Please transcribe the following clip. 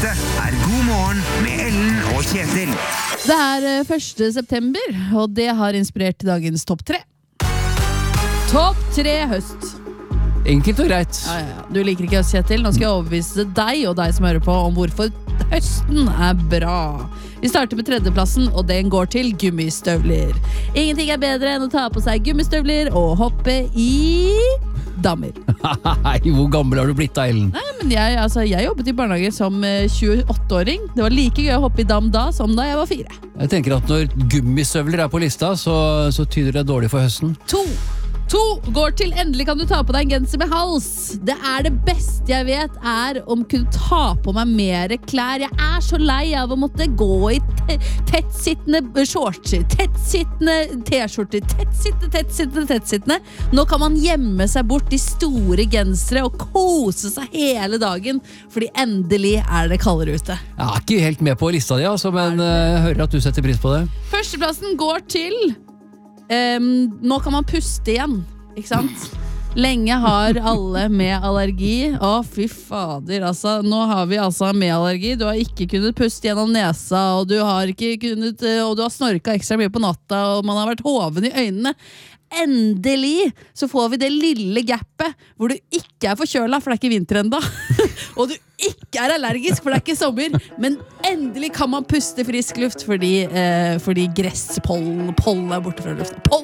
Dette God morgen med Ellen og Kjetil. Det 1. september, og det har inspirert til dagens topp 3. Topp 3 høst. Enkelt og greit. Ja. Du liker ikke høst, Kjetil. Nå skal jeg overbevise deg og deg som hører på om hvorfor høsten bra. Vi starter med 3.-plassen, og den går til gummistøvler. Ingenting bedre enn å ta på seg gummistøvler og hoppe i dammer. Hei, hvor gammel har du blitt da, Ellen? Nei, men jeg jobbet i barnehage som 28-åring. Det var like gøy å hoppe i dam da som da jeg var 4. Jeg tenker at når gummistøvler på lista, så tyder det dårlig for høsten. 2 går til endelig kan du ta på deg en genser med hals. Det det beste jeg vet om kunne ta på meg mer klær. Jeg så lei av å måtte gå i tettsittende shortser, tettsittende t-skjorter, tettsittende. Nå kan man gjemme seg bort i store gensere og kose seg hele dagen, fordi endelig det kaldere ute. Jeg ikke helt med på lista di, altså, men jeg hører at du setter pris på det. Førsteplassen går til nå kan man puste igjen, ikke sant? Lenge har alle med allergi. Fy fader, altså. Nå har vi altså med allergi. Du har ikke kunnet puste gjennom nesa, og du har snorket ekstra mye på natta, og man har vært hoven i øynene. Endelig så får vi det lille gapet hvor du ikke forkjøla, for det ikke vinter enda. Og du ikke allergisk, for det ikke sommer. Men endelig kan man puste frisk luft fordi gresspollen borte fra luften.